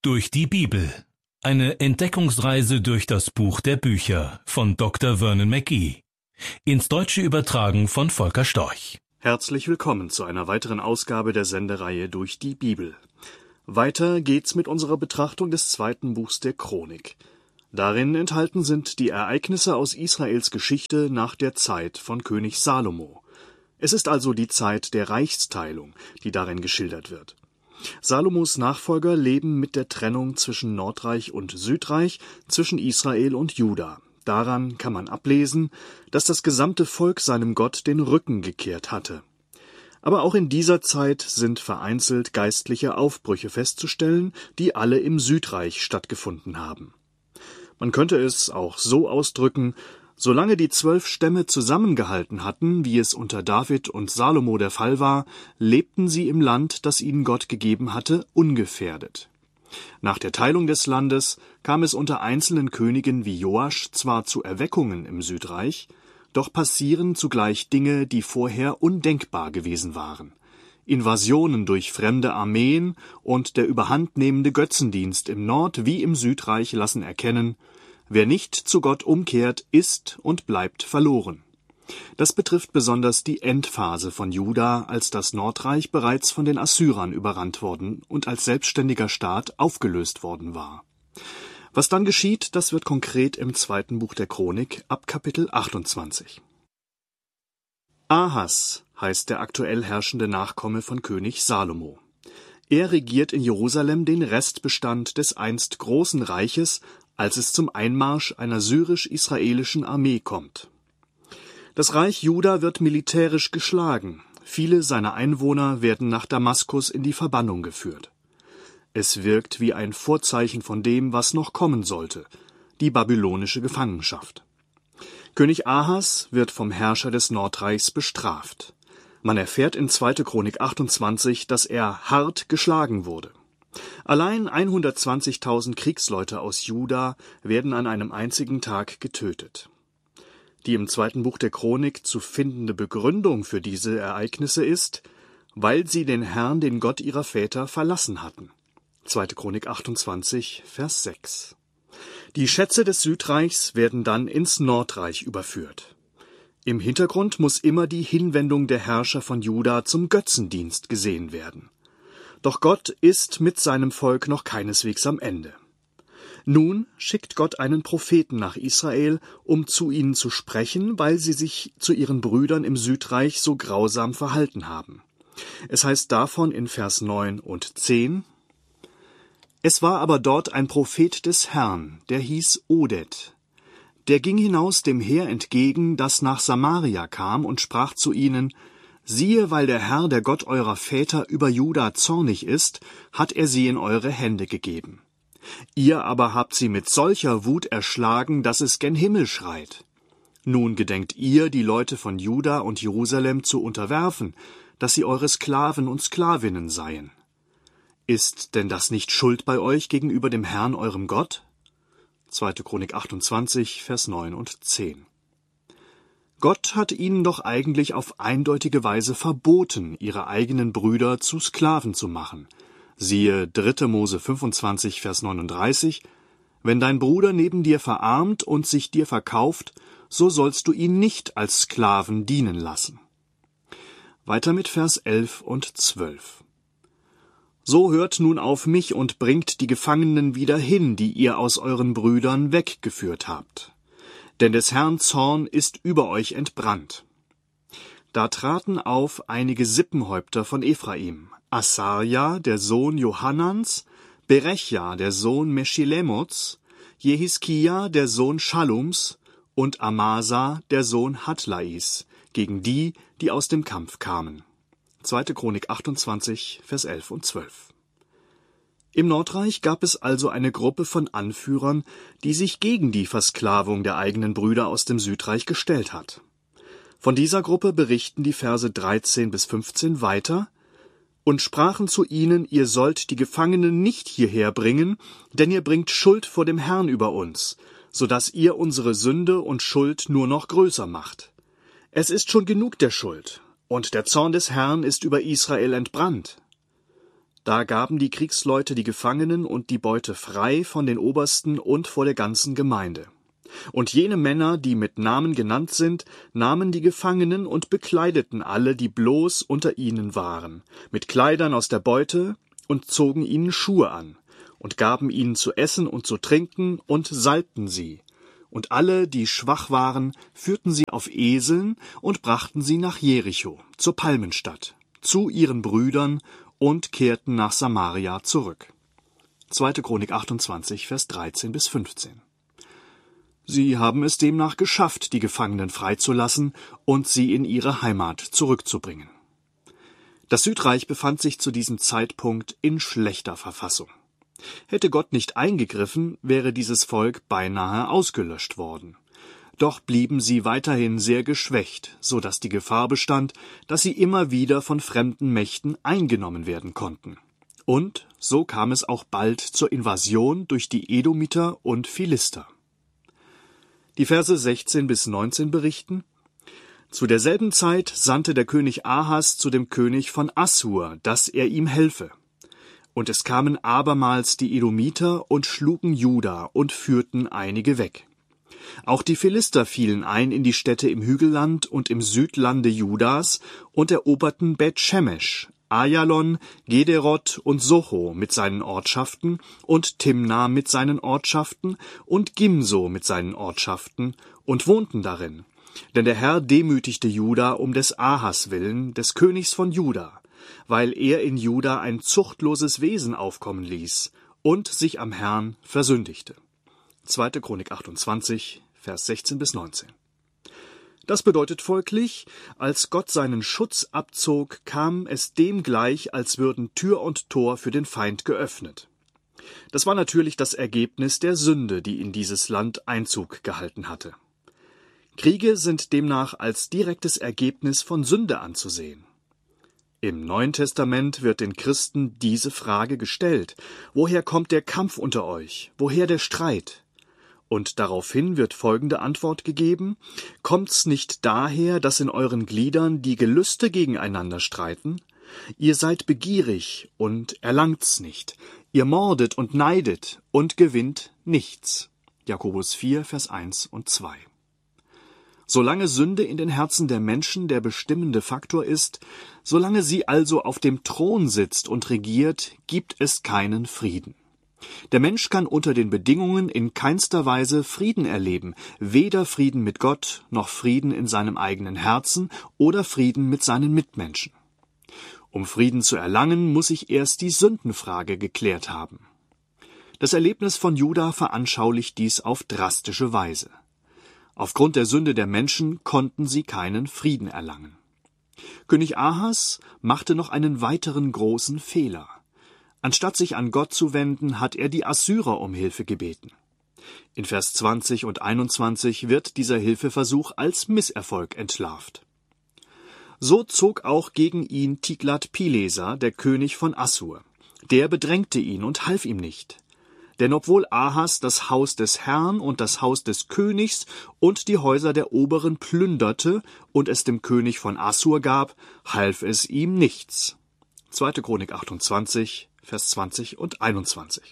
Durch die Bibel. Eine Entdeckungsreise durch das Buch der Bücher von Dr. Vernon McGee. Ins Deutsche übertragen von Volker Storch. Herzlich willkommen zu einer weiteren Ausgabe der Sendereihe Durch die Bibel. Weiter geht's mit unserer Betrachtung des zweiten Buchs der Chronik. Darin enthalten sind die Ereignisse aus Israels Geschichte nach der Zeit von König Salomo. Es ist also die Zeit der Reichsteilung, die darin geschildert wird. Salomos Nachfolger leben mit der Trennung zwischen Nordreich und Südreich, zwischen Israel und Juda. Daran kann man ablesen, dass das gesamte Volk seinem Gott den Rücken gekehrt hatte. Aber auch in dieser Zeit sind vereinzelt geistliche Aufbrüche festzustellen, die alle im Südreich stattgefunden haben. Man könnte es auch so ausdrücken: Solange die 12 Stämme zusammengehalten hatten, wie es unter David und Salomo der Fall war, lebten sie im Land, das ihnen Gott gegeben hatte, ungefährdet. Nach der Teilung des Landes kam es unter einzelnen Königen wie Joasch zwar zu Erweckungen im Südreich, doch passieren zugleich Dinge, die vorher undenkbar gewesen waren. Invasionen durch fremde Armeen und der überhandnehmende Götzendienst im Nord- wie im Südreich lassen erkennen: Wer nicht zu Gott umkehrt, ist und bleibt verloren. Das betrifft besonders die Endphase von Juda, als das Nordreich bereits von den Assyrern überrannt worden und als selbstständiger Staat aufgelöst worden war. Was dann geschieht, das wird konkret im zweiten Buch der Chronik ab Kapitel 28. Ahas heißt der aktuell herrschende Nachkomme von König Salomo. Er regiert in Jerusalem den Restbestand des einst großen Reiches, als es zum Einmarsch einer syrisch-israelischen Armee kommt. Das Reich Juda wird militärisch geschlagen. Viele seiner Einwohner werden nach Damaskus in die Verbannung geführt. Es wirkt wie ein Vorzeichen von dem, was noch kommen sollte: die babylonische Gefangenschaft. König Ahas wird vom Herrscher des Nordreichs bestraft. Man erfährt in 2. Chronik 28, dass er hart geschlagen wurde. Allein 120.000 Kriegsleute aus Juda werden an einem einzigen Tag getötet. Die im zweiten Buch der Chronik zu findende Begründung für diese Ereignisse ist: weil sie den Herrn, den Gott ihrer Väter, verlassen hatten. 2. Chronik 28, Vers 6. Die Schätze des Südreichs werden dann ins Nordreich überführt. Im Hintergrund muss immer die Hinwendung der Herrscher von Juda zum Götzendienst gesehen werden. Doch Gott ist mit seinem Volk noch keineswegs am Ende. Nun schickt Gott einen Propheten nach Israel, um zu ihnen zu sprechen, weil sie sich zu ihren Brüdern im Südreich so grausam verhalten haben. Es heißt davon in Vers 9 und 10: Es war aber dort ein Prophet des Herrn, der hieß Oded. Der ging hinaus dem Heer entgegen, das nach Samaria kam, und sprach zu ihnen: Siehe, weil der Herr, der Gott eurer Väter, über Juda zornig ist, hat er sie in eure Hände gegeben. Ihr aber habt sie mit solcher Wut erschlagen, dass es gen Himmel schreit. Nun gedenkt ihr, die Leute von Juda und Jerusalem zu unterwerfen, dass sie eure Sklaven und Sklavinnen seien. Ist denn das nicht Schuld bei euch gegenüber dem Herrn, eurem Gott? 2. Chronik 28, Vers 9 und 10. Gott hat ihnen doch eigentlich auf eindeutige Weise verboten, ihre eigenen Brüder zu Sklaven zu machen. Siehe 3. Mose 25, Vers 39: Wenn dein Bruder neben dir verarmt und sich dir verkauft, so sollst du ihn nicht als Sklaven dienen lassen. Weiter mit Vers 11 und 12. So hört nun auf mich und bringt die Gefangenen wieder hin, die ihr aus euren Brüdern weggeführt habt. Denn des Herrn Zorn ist über euch entbrannt. Da traten auf einige Sippenhäupter von Ephraim: Asaja, der Sohn Johanans, Berechja, der Sohn Meschilemots, Jehiskia, der Sohn Schallums, und Amasa, der Sohn Hadlais, gegen die, die aus dem Kampf kamen. 2. Chronik 28, Vers 11 und 12. Im Nordreich gab es also eine Gruppe von Anführern, die sich gegen die Versklavung der eigenen Brüder aus dem Südreich gestellt hat. Von dieser Gruppe berichten die Verse 13 bis 15 weiter: Und sprachen zu ihnen: Ihr sollt die Gefangenen nicht hierher bringen, denn ihr bringt Schuld vor dem Herrn über uns, so dass ihr unsere Sünde und Schuld nur noch größer macht. Es ist schon genug der Schuld, und der Zorn des Herrn ist über Israel entbrannt. Da gaben die Kriegsleute die Gefangenen und die Beute frei von den Obersten und vor der ganzen Gemeinde. Und jene Männer, die mit Namen genannt sind, nahmen die Gefangenen und bekleideten alle, die bloß unter ihnen waren, mit Kleidern aus der Beute und zogen ihnen Schuhe an und gaben ihnen zu essen und zu trinken und salbten sie. Und alle, die schwach waren, führten sie auf Eseln und brachten sie nach Jericho, zur Palmenstadt, zu ihren Brüdern und kehrten nach Samaria zurück. 2. Chronik 28, Vers 13 bis 15. Sie haben es demnach geschafft, die Gefangenen freizulassen und sie in ihre Heimat zurückzubringen. Das Südreich befand sich zu diesem Zeitpunkt in schlechter Verfassung. Hätte Gott nicht eingegriffen, wäre dieses Volk beinahe ausgelöscht worden. Doch blieben sie weiterhin sehr geschwächt, so dass die Gefahr bestand, dass sie immer wieder von fremden Mächten eingenommen werden konnten. Und so kam es auch bald zur Invasion durch die Edomiter und Philister. Die Verse 16 bis 19 berichten: Zu derselben Zeit sandte der König Ahas zu dem König von Assur, dass er ihm helfe. Und es kamen abermals die Edomiter und schlugen Juda und führten einige weg. Auch die Philister fielen ein in die Städte im Hügelland und im Südlande Judas und eroberten Bet-Shemesh, Ajalon, Gederoth und Socho mit seinen Ortschaften und Timna mit seinen Ortschaften und Gimso mit seinen Ortschaften und wohnten darin. Denn der Herr demütigte Juda um des Ahas willen, des Königs von Juda, weil er in Juda ein zuchtloses Wesen aufkommen ließ und sich am Herrn versündigte. 2. Chronik 28, Vers 16 bis 19. Das bedeutet folglich, als Gott seinen Schutz abzog, kam es dem gleich, als würden Tür und Tor für den Feind geöffnet. Das war natürlich das Ergebnis der Sünde, die in dieses Land Einzug gehalten hatte. Kriege sind demnach als direktes Ergebnis von Sünde anzusehen. Im Neuen Testament wird den Christen diese Frage gestellt: Woher kommt der Kampf unter euch? Woher der Streit? Und daraufhin wird folgende Antwort gegeben: Kommt's nicht daher, dass in euren Gliedern die Gelüste gegeneinander streiten? Ihr seid begierig und erlangt's nicht. Ihr mordet und neidet und gewinnt nichts. Jakobus 4, Vers 1 und 2. Solange Sünde in den Herzen der Menschen der bestimmende Faktor ist, solange sie also auf dem Thron sitzt und regiert, gibt es keinen Frieden. Der Mensch kann unter den Bedingungen in keinster Weise Frieden erleben, weder Frieden mit Gott, noch Frieden in seinem eigenen Herzen oder Frieden mit seinen Mitmenschen. Um Frieden zu erlangen, muss sich erst die Sündenfrage geklärt haben. Das Erlebnis von Juda veranschaulicht dies auf drastische Weise. Aufgrund der Sünde der Menschen konnten sie keinen Frieden erlangen. König Ahas machte noch einen weiteren großen Fehler. Anstatt sich an Gott zu wenden, hat er die Assyrer um Hilfe gebeten. In Vers 20 und 21 wird dieser Hilfeversuch als Misserfolg entlarvt. So zog auch gegen ihn Tiglat-Pileser, der König von Assur. Der bedrängte ihn und half ihm nicht. Denn obwohl Ahas das Haus des Herrn und das Haus des Königs und die Häuser der Oberen plünderte und es dem König von Assur gab, half es ihm nichts. 2. Chronik 28, Vers 20 und 21.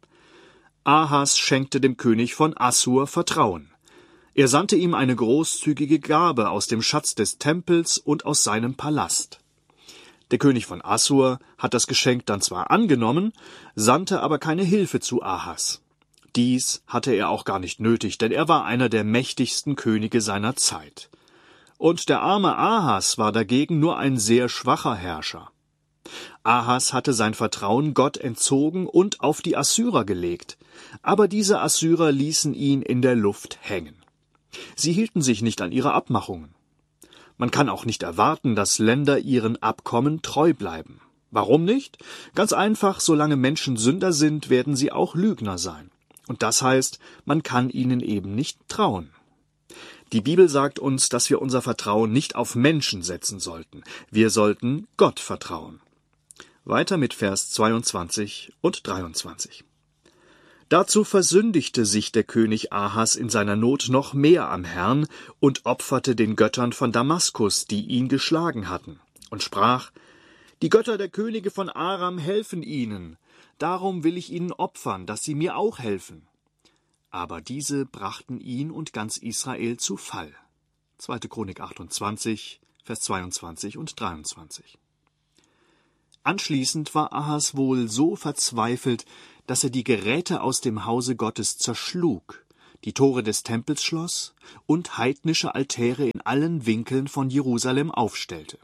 Ahas schenkte dem König von Assur Vertrauen. Er sandte ihm eine großzügige Gabe aus dem Schatz des Tempels und aus seinem Palast. Der König von Assur hat das Geschenk dann zwar angenommen, sandte aber keine Hilfe zu Ahas. Dies hatte er auch gar nicht nötig, denn er war einer der mächtigsten Könige seiner Zeit. Und der arme Ahas war dagegen nur ein sehr schwacher Herrscher. Ahas hatte sein Vertrauen Gott entzogen und auf die Assyrer gelegt, aber diese Assyrer ließen ihn in der Luft hängen. Sie hielten sich nicht an ihre Abmachungen. Man kann auch nicht erwarten, dass Länder ihren Abkommen treu bleiben. Warum nicht? Ganz einfach, solange Menschen Sünder sind, werden sie auch Lügner sein. Und das heißt, man kann ihnen eben nicht trauen. Die Bibel sagt uns, dass wir unser Vertrauen nicht auf Menschen setzen sollten. Wir sollten Gott vertrauen. Weiter mit Vers 22 und 23. Dazu versündigte sich der König Ahas in seiner Not noch mehr am Herrn und opferte den Göttern von Damaskus, die ihn geschlagen hatten, und sprach: Die Götter der Könige von Aram helfen ihnen. Darum will ich ihnen opfern, dass sie mir auch helfen. Aber diese brachten ihn und ganz Israel zu Fall. 2. Chronik 28, Vers 22 und 23. Anschließend war Ahas wohl so verzweifelt, dass er die Geräte aus dem Hause Gottes zerschlug, die Tore des Tempels schloss und heidnische Altäre in allen Winkeln von Jerusalem aufstellte.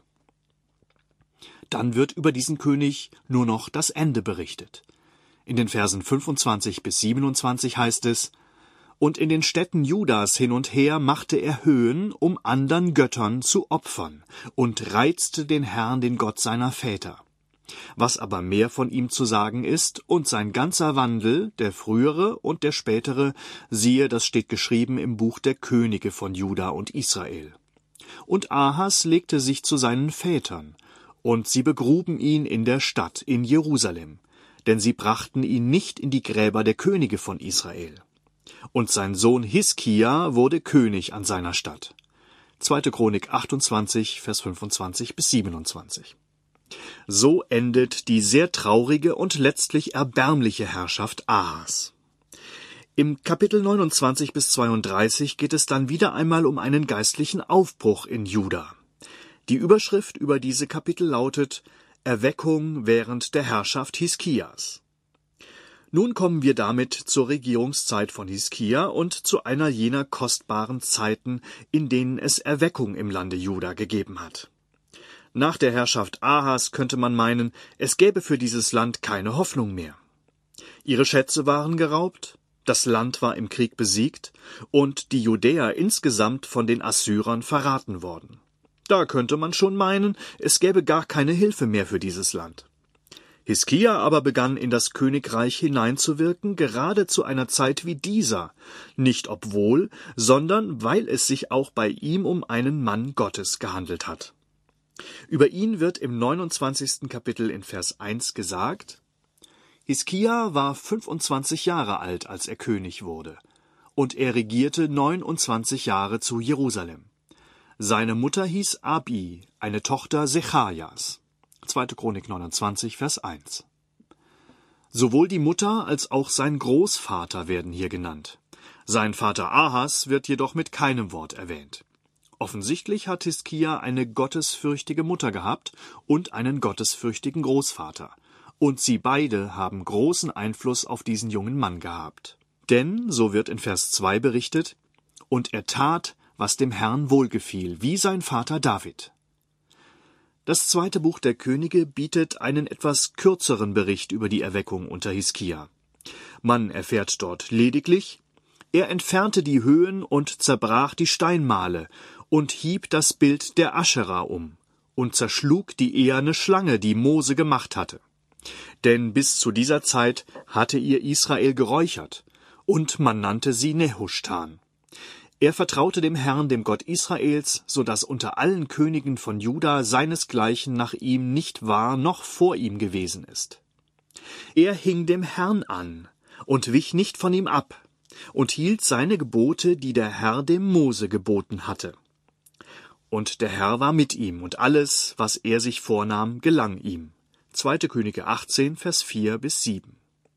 Dann wird über diesen König nur noch das Ende berichtet. In den Versen 25 bis 27 heißt es: Und in den Städten Judas hin und her machte er Höhen, um andern Göttern zu opfern, und reizte den Herrn, den Gott seiner Väter. Was aber mehr von ihm zu sagen ist, und sein ganzer Wandel, der frühere und der spätere, siehe, das steht geschrieben im Buch der Könige von Juda und Israel. Und Ahas legte sich zu seinen Vätern, und sie begruben ihn in der Stadt, in Jerusalem, denn sie brachten ihn nicht in die Gräber der Könige von Israel. Und sein Sohn Hiskia wurde König an seiner Stadt. 2. Chronik 28, Vers 25 bis 27. So endet die sehr traurige und letztlich erbärmliche Herrschaft Ahas. Im Kapitel 29 bis 32 geht es dann wieder einmal um einen geistlichen Aufbruch in Juda. Die Überschrift über diese Kapitel lautet Erweckung während der Herrschaft Hiskias. Nun kommen wir damit zur Regierungszeit von Hiskia und zu einer jener kostbaren Zeiten, in denen es Erweckung im Lande Juda gegeben hat. Nach der Herrschaft Ahas könnte man meinen, es gäbe für dieses Land keine Hoffnung mehr. Ihre Schätze waren geraubt, das Land war im Krieg besiegt und die Judäer insgesamt von den Assyrern verraten worden. Da könnte man schon meinen, es gäbe gar keine Hilfe mehr für dieses Land. Hiskia aber begann in das Königreich hineinzuwirken, gerade zu einer Zeit wie dieser, nicht obwohl, sondern weil es sich auch bei ihm um einen Mann Gottes gehandelt hat. Über ihn wird im 29. Kapitel in Vers 1 gesagt: Hiskia war 25 Jahre alt, als er König wurde, und er regierte 29 Jahre zu Jerusalem. Seine Mutter hieß Abi, eine Tochter Sechajas. 2. Chronik 29, Vers 1. Sowohl die Mutter als auch sein Großvater werden hier genannt. Sein Vater Ahas wird jedoch mit keinem Wort erwähnt. Offensichtlich hat Hiskia eine gottesfürchtige Mutter gehabt und einen gottesfürchtigen Großvater. Und sie beide haben großen Einfluss auf diesen jungen Mann gehabt. Denn, so wird in Vers 2 berichtet, und er tat, was dem Herrn wohlgefiel, wie sein Vater David. Das 2. Buch der Könige bietet einen etwas kürzeren Bericht über die Erweckung unter Hiskia. Man erfährt dort lediglich: Er entfernte die Höhen und zerbrach die Steinmale und hieb das Bild der Aschera um und zerschlug die eherne Schlange, die Mose gemacht hatte. Denn bis zu dieser Zeit hatte ihr Israel geräuchert, und man nannte sie Nehushtan. Er vertraute dem Herrn, dem Gott Israels, so dass unter allen Königen von Juda seinesgleichen nach ihm nicht war noch vor ihm gewesen ist. Er hing dem Herrn an und wich nicht von ihm ab und hielt seine Gebote, die der Herr dem Mose geboten hatte. Und der Herr war mit ihm, und alles, was er sich vornahm, gelang ihm. 2. Könige 18, Vers 4 bis 7.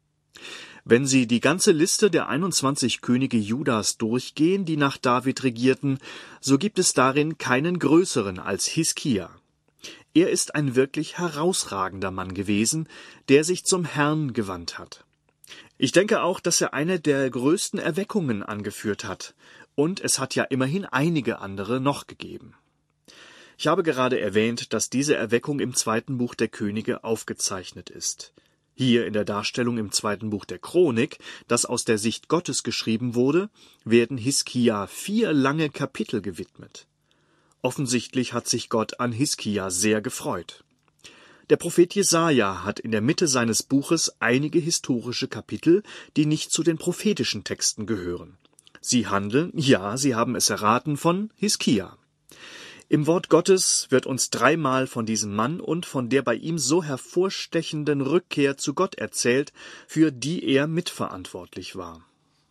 Wenn Sie die ganze Liste der 21 Könige Judas durchgehen, die nach David regierten, so gibt es darin keinen größeren als Hiskia. Er ist ein wirklich herausragender Mann gewesen, der sich zum Herrn gewandt hat. Ich denke auch, dass er eine der größten Erweckungen angeführt hat, und es hat ja immerhin einige andere noch gegeben. Ich habe gerade erwähnt, dass diese Erweckung im 2. Buch der Könige aufgezeichnet ist. Hier in der Darstellung im 2. Buch der Chronik, das aus der Sicht Gottes geschrieben wurde, werden Hiskia 4 lange Kapitel gewidmet. Offensichtlich hat sich Gott an Hiskia sehr gefreut. Der Prophet Jesaja hat in der Mitte seines Buches einige historische Kapitel, die nicht zu den prophetischen Texten gehören. Sie handeln, ja, Sie haben es erraten, von Hiskia. Im Wort Gottes wird uns 3-mal von diesem Mann und von der bei ihm so hervorstechenden Rückkehr zu Gott erzählt, für die er mitverantwortlich war.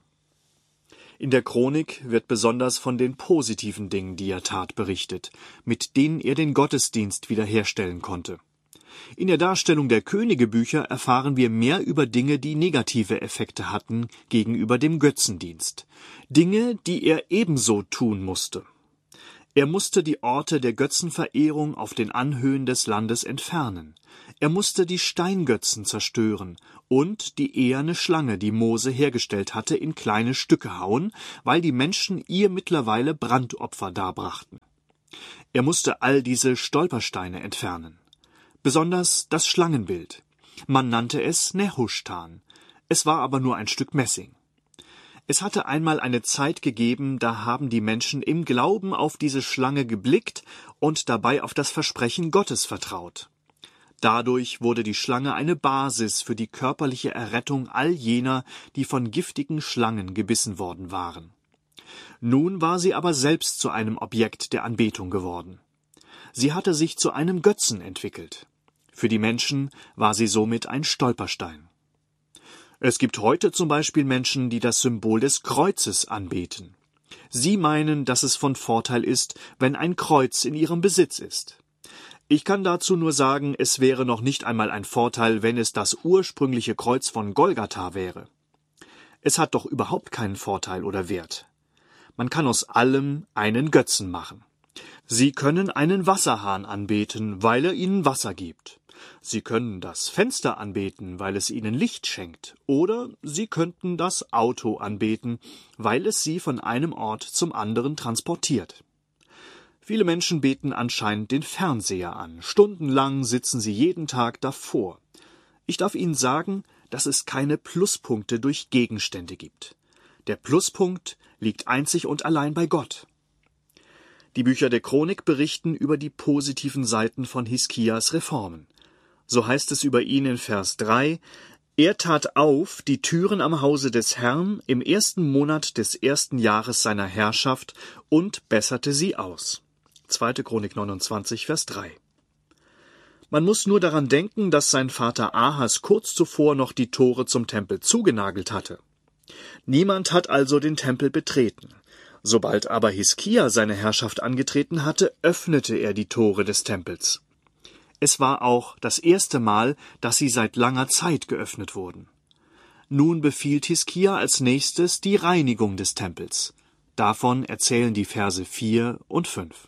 In der Chronik wird besonders von den positiven Dingen, die er tat, berichtet, mit denen er den Gottesdienst wiederherstellen konnte. In der Darstellung der Königebücher erfahren wir mehr über Dinge, die negative Effekte hatten gegenüber dem Götzendienst. Dinge, die er ebenso tun musste. Er musste die Orte der Götzenverehrung auf den Anhöhen des Landes entfernen. Er musste die Steingötzen zerstören und die eherne Schlange, die Mose hergestellt hatte, in kleine Stücke hauen, weil die Menschen ihr mittlerweile Brandopfer darbrachten. Er musste all diese Stolpersteine entfernen. Besonders das Schlangenbild. Man nannte es Nehushtan. Es war aber nur ein Stück Messing. Es hatte einmal eine Zeit gegeben, da haben die Menschen im Glauben auf diese Schlange geblickt und dabei auf das Versprechen Gottes vertraut. Dadurch wurde die Schlange eine Basis für die körperliche Errettung all jener, die von giftigen Schlangen gebissen worden waren. Nun war sie aber selbst zu einem Objekt der Anbetung geworden. Sie hatte sich zu einem Götzen entwickelt. Für die Menschen war sie somit ein Stolperstein. Es gibt heute zum Beispiel Menschen, die das Symbol des Kreuzes anbeten. Sie meinen, dass es von Vorteil ist, wenn ein Kreuz in ihrem Besitz ist. Ich kann dazu nur sagen, es wäre noch nicht einmal ein Vorteil, wenn es das ursprüngliche Kreuz von Golgatha wäre. Es hat doch überhaupt keinen Vorteil oder Wert. Man kann aus allem einen Götzen machen. Sie können einen Wasserhahn anbeten, weil er ihnen Wasser gibt. Sie können das Fenster anbeten, weil es ihnen Licht schenkt. Oder Sie könnten das Auto anbeten, weil es sie von einem Ort zum anderen transportiert. Viele Menschen beten anscheinend den Fernseher an. Stundenlang sitzen sie jeden Tag davor. Ich darf Ihnen sagen, dass es keine Pluspunkte durch Gegenstände gibt. Der Pluspunkt liegt einzig und allein bei Gott. Die Bücher der Chronik berichten über die positiven Seiten von Hiskias Reformen. So heißt es über ihn in Vers 3: Er tat auf die Türen am Hause des Herrn im 1. Monat des 1. Jahres seiner Herrschaft und besserte sie aus. 2. Chronik 29, Vers 3. Man muss nur daran denken, dass sein Vater Ahas kurz zuvor noch die Tore zum Tempel zugenagelt hatte. Niemand hat also den Tempel betreten. Sobald aber Hiskia seine Herrschaft angetreten hatte, öffnete er die Tore des Tempels. Es war auch das erste Mal, dass sie seit langer Zeit geöffnet wurden. Nun befiehlt Hiskia als nächstes die Reinigung des Tempels. Davon erzählen die Verse 4 und 5.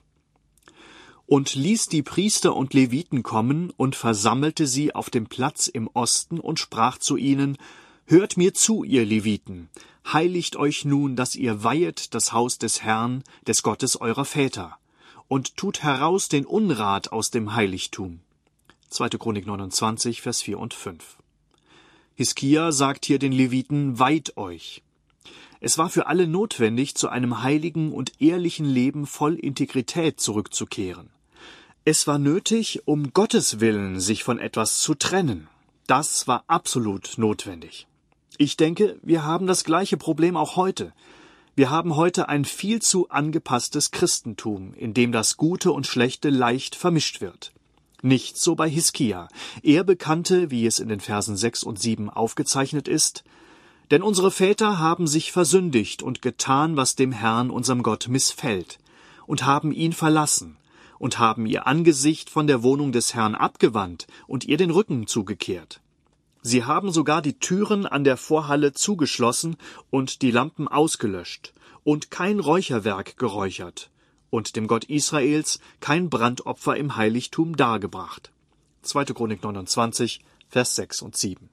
Und ließ die Priester und Leviten kommen und versammelte sie auf dem Platz im Osten und sprach zu ihnen: Hört mir zu, ihr Leviten, heiligt euch nun, dass ihr weihet das Haus des Herrn, des Gottes eurer Väter, und tut heraus den Unrat aus dem Heiligtum. 2. Chronik 29, Vers 4 und 5. Hiskia sagt hier den Leviten: Weiht euch. Es war für alle notwendig, zu einem heiligen und ehrlichen Leben voll Integrität zurückzukehren. Es war nötig, um Gottes Willen sich von etwas zu trennen. Das war absolut notwendig. Ich denke, wir haben das gleiche Problem auch heute. Wir haben heute ein viel zu angepasstes Christentum, in dem das Gute und Schlechte leicht vermischt wird. Nicht so bei Hiskia. Er bekannte, wie es in den Versen 6 und 7 aufgezeichnet ist: Denn unsere Väter haben sich versündigt und getan, was dem Herrn, unserem Gott, missfällt, und haben ihn verlassen, und haben ihr Angesicht von der Wohnung des Herrn abgewandt und ihr den Rücken zugekehrt. Sie haben sogar die Türen an der Vorhalle zugeschlossen und die Lampen ausgelöscht und kein Räucherwerk geräuchert und dem Gott Israels kein Brandopfer im Heiligtum dargebracht. 2. Chronik 29, Vers 6 und 7.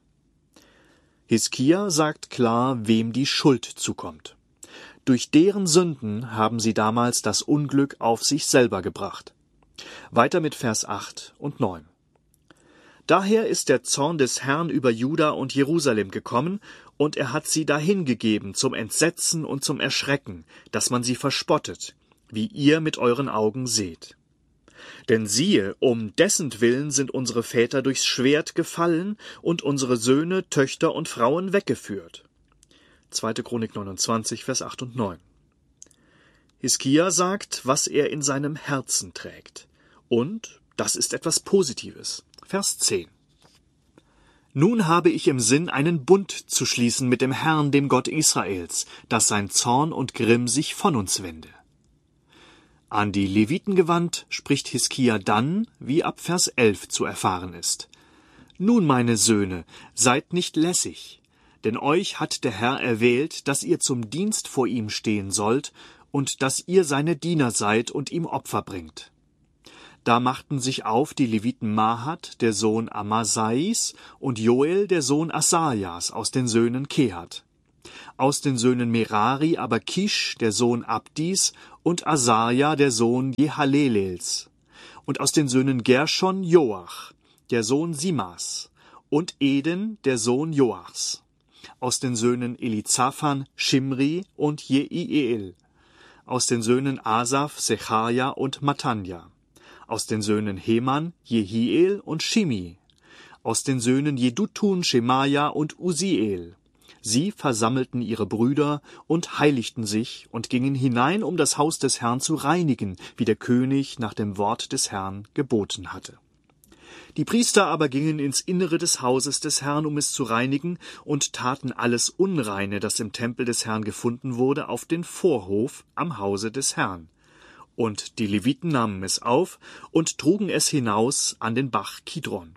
Hiskia sagt klar, wem die Schuld zukommt. Durch deren Sünden haben sie damals das Unglück auf sich selber gebracht. Weiter mit Vers 8 und 9. Daher ist der Zorn des Herrn über Juda und Jerusalem gekommen, und er hat sie dahingegeben zum Entsetzen und zum Erschrecken, dass man sie verspottet, wie ihr mit euren Augen seht. Denn siehe, um dessentwillen sind unsere Väter durchs Schwert gefallen und unsere Söhne, Töchter und Frauen weggeführt. 2. Chronik 29, Vers 8 und 9. Hiskia sagt, was er in seinem Herzen trägt. Und das ist etwas Positives. Vers 10. Nun habe ich im Sinn, einen Bund zu schließen mit dem Herrn, dem Gott Israels, dass sein Zorn und Grimm sich von uns wende. An die Leviten gewandt, spricht Hiskia dann, wie ab Vers 11 zu erfahren ist. Nun, meine Söhne, seid nicht lässig, denn euch hat der Herr erwählt, dass ihr zum Dienst vor ihm stehen sollt und dass ihr seine Diener seid und ihm Opfer bringt. Da machten sich auf die Leviten Mahat, der Sohn Amasais, und Joel, der Sohn Asajas, aus den Söhnen Kehat. Aus den Söhnen Merari aber Kisch, der Sohn Abdis, und Asaja, der Sohn Jehalelels. Und aus den Söhnen Gershon Joach, der Sohn Simas, und Eden, der Sohn Joachs. Aus den Söhnen Elizaphan Shimri und Jeiel. Aus den Söhnen Asaph Sechaja und Matanja. Aus den Söhnen Heman Jehiel und Shimi. Aus den Söhnen Jedutun Schemaja und Uziel. Sie versammelten ihre Brüder und heiligten sich und gingen hinein, um das Haus des Herrn zu reinigen, wie der König nach dem Wort des Herrn geboten hatte. Die Priester aber gingen ins Innere des Hauses des Herrn, um es zu reinigen, und taten alles Unreine, das im Tempel des Herrn gefunden wurde, auf den Vorhof am Hause des Herrn. Und die Leviten nahmen es auf und trugen es hinaus an den Bach Kidron.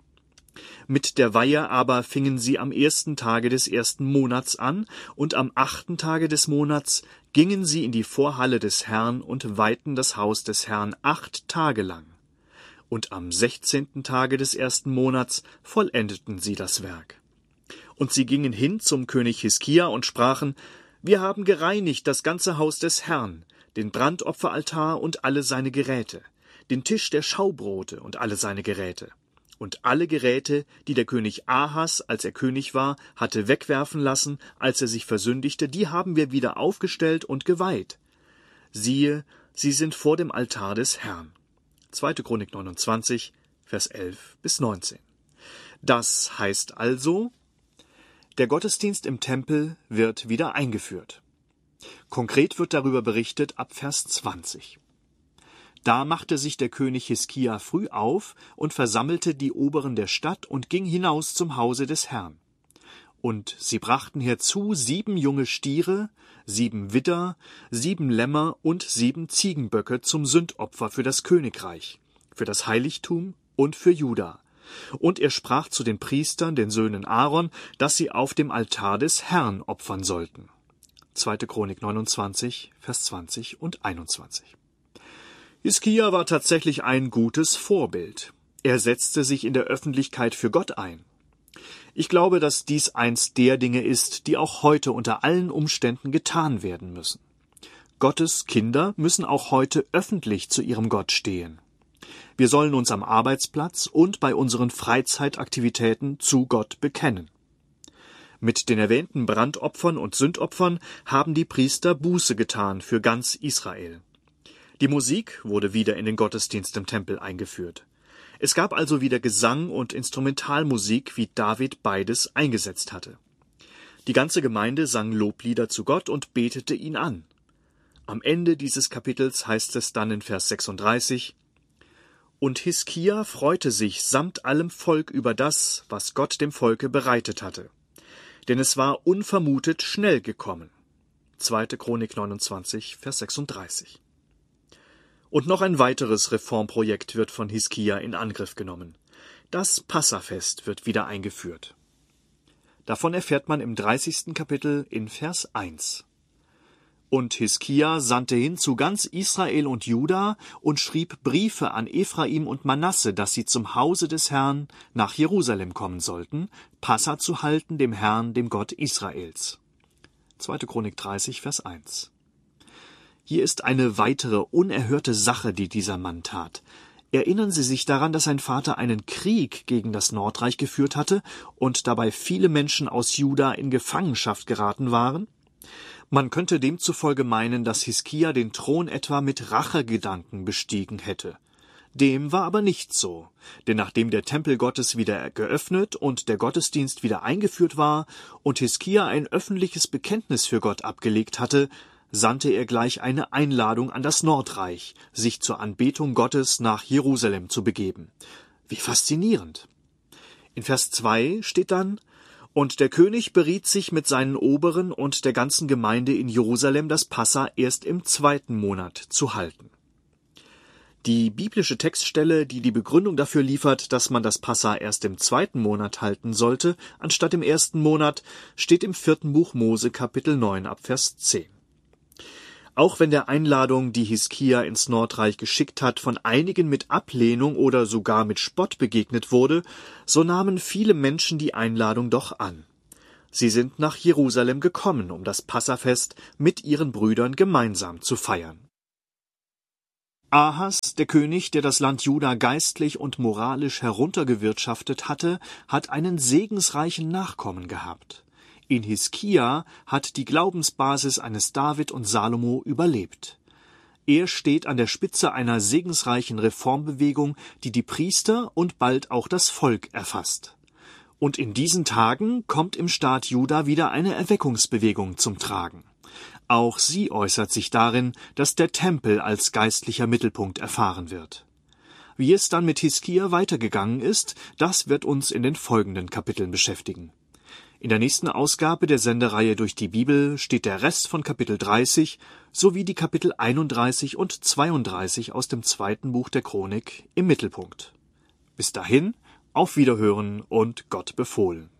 Mit der Weihe aber fingen sie am 1. Tage des 1. Monats an, und am 8. Tage des Monats gingen sie in die Vorhalle des Herrn und weihten das Haus des Herrn 8 Tage lang. Und am 16. Tage des 1. Monats vollendeten sie das Werk. Und sie gingen hin zum König Hiskia und sprachen: Wir haben gereinigt das ganze Haus des Herrn, den Brandopferaltar und alle seine Geräte, den Tisch der Schaubrote und alle seine Geräte. Und alle Geräte, die der König Ahas, als er König war, hatte wegwerfen lassen, als er sich versündigte, die haben wir wieder aufgestellt und geweiht. Siehe, sie sind vor dem Altar des Herrn. 2. Chronik 29, Vers 11 bis 19. Das heißt also, der Gottesdienst im Tempel wird wieder eingeführt. Konkret wird darüber berichtet ab Vers 20. Da machte sich der König Hiskia früh auf und versammelte die Oberen der Stadt und ging hinaus zum Hause des Herrn. Und sie brachten herzu 7 junge Stiere, 7 Widder, 7 Lämmer und 7 Ziegenböcke zum Sündopfer für das Königreich, für das Heiligtum und für Juda. Und er sprach zu den Priestern, den Söhnen Aaron, dass sie auf dem Altar des Herrn opfern sollten. 2. Chronik 29, Vers 20 und 21. Hiskia war tatsächlich ein gutes Vorbild. Er setzte sich in der Öffentlichkeit für Gott ein. Ich glaube, dass dies eins der Dinge ist, die auch heute unter allen Umständen getan werden müssen. Gottes Kinder müssen auch heute öffentlich zu ihrem Gott stehen. Wir sollen uns am Arbeitsplatz und bei unseren Freizeitaktivitäten zu Gott bekennen. Mit den erwähnten Brandopfern und Sündopfern haben die Priester Buße getan für ganz Israel. Die Musik wurde wieder in den Gottesdienst im Tempel eingeführt. Es gab also wieder Gesang und Instrumentalmusik, wie David beides eingesetzt hatte. Die ganze Gemeinde sang Loblieder zu Gott und betete ihn an. Am Ende dieses Kapitels heißt es dann in Vers 36: Und Hiskia freute sich samt allem Volk über das, was Gott dem Volke bereitet hatte. Denn es war unvermutet schnell gekommen. 2. Chronik 29, Vers 36. Und noch ein weiteres Reformprojekt wird von Hiskia in Angriff genommen. Das Passafest wird wieder eingeführt. Davon erfährt man im 30. Kapitel in Vers 1. Und Hiskia sandte hin zu ganz Israel und Juda und schrieb Briefe an Ephraim und Manasse, dass sie zum Hause des Herrn nach Jerusalem kommen sollten, Passa zu halten dem Herrn, dem Gott Israels. 2. Chronik 30, Vers 1. Hier ist eine weitere unerhörte Sache, die dieser Mann tat. Erinnern Sie sich daran, dass sein Vater einen Krieg gegen das Nordreich geführt hatte und dabei viele Menschen aus Juda in Gefangenschaft geraten waren? Man könnte demzufolge meinen, dass Hiskia den Thron etwa mit Rachegedanken bestiegen hätte. Dem war aber nicht so, denn nachdem der Tempel Gottes wieder geöffnet und der Gottesdienst wieder eingeführt war und Hiskia ein öffentliches Bekenntnis für Gott abgelegt hatte, sandte er gleich eine Einladung an das Nordreich, sich zur Anbetung Gottes nach Jerusalem zu begeben. Wie faszinierend! In Vers 2 steht dann: Und der König beriet sich mit seinen Oberen und der ganzen Gemeinde in Jerusalem, das Passa erst im 2. Monat zu halten. Die biblische Textstelle, die die Begründung dafür liefert, dass man das Passa erst im 2. Monat halten sollte, anstatt im 1. Monat, steht im 4. Buch Mose Kapitel 9 ab Vers 10. Auch wenn der Einladung, die Hiskia ins Nordreich geschickt hat, von einigen mit Ablehnung oder sogar mit Spott begegnet wurde, so nahmen viele Menschen die Einladung doch an. Sie sind nach Jerusalem gekommen, um das Passafest mit ihren Brüdern gemeinsam zu feiern. Ahas, der König, der das Land Juda geistlich und moralisch heruntergewirtschaftet hatte, hat einen segensreichen Nachkommen gehabt. In Hiskia hat die Glaubensbasis eines David und Salomo überlebt. Er steht an der Spitze einer segensreichen Reformbewegung, die die Priester und bald auch das Volk erfasst. Und in diesen Tagen kommt im Staat Juda wieder eine Erweckungsbewegung zum Tragen. Auch sie äußert sich darin, dass der Tempel als geistlicher Mittelpunkt erfahren wird. Wie es dann mit Hiskia weitergegangen ist, das wird uns in den folgenden Kapiteln beschäftigen. In der nächsten Ausgabe der Sendereihe Durch die Bibel steht der Rest von Kapitel 30 sowie die Kapitel 31 und 32 aus dem 2. Buch der Chronik im Mittelpunkt. Bis dahin, auf Wiederhören und Gott befohlen.